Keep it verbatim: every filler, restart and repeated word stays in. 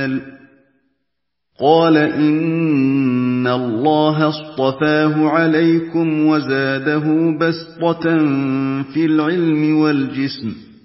الْعَمَلِ قَالَ إِنَّ اللَّهَ اصْطَفَاهُ عَلَيْكُمْ وَزَادَهُ بَسْطَةً فِي الْعِلْمِ وَالْجِسْمِ